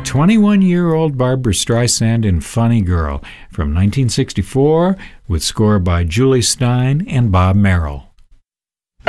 21-year-old Barbra Streisand in Funny Girl from 1964 with score by Julie Stein and Bob Merrill.